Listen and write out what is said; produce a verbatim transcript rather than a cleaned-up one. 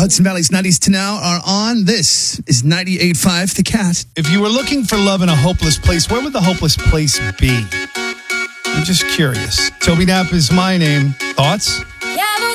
Hudson Valley's nineties to now are on. This is ninety-eight point five The Cat. If you were looking for love in a hopeless place, where would the hopeless place be? I'm just curious. Toby Knapp is my name. Thoughts?